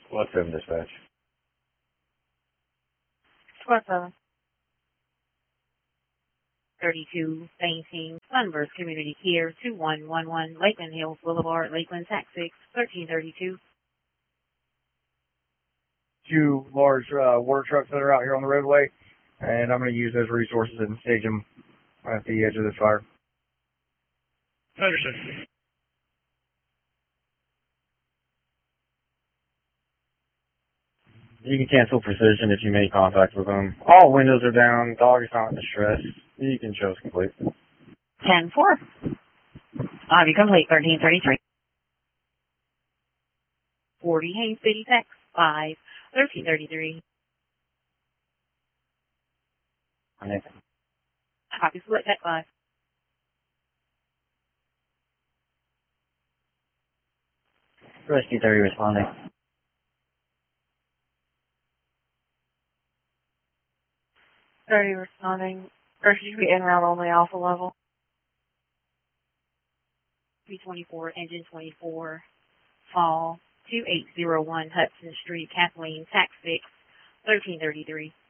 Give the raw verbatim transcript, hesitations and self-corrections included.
Squad seven dispatch. Squad seven. thirty-two, Fainting, Sunburst Community Care, two one one one, Lakeland Hills Boulevard, Lakeland, Tax six, thirteen thirty-two. Two large uh, water trucks that are out here on the roadway, and I'm going to use those resources and stage them at the edge of this fire. Understood. You can cancel precision if you make contact with them. All windows are down. Dog is not in distress. You can show us complete. ten four. I'll be complete, thirteen thirty-three. forty, Haines City, Tax five, thirteen thirty-three. Nathan. Copy, select Tax five. Rescue thirty responding. thirty responding. Rescue be en route only, alpha level. three twenty-four, engine twenty-four, fall, two eight zero one Hudson Street, Kathleen, Tax six, thirteen thirty-three.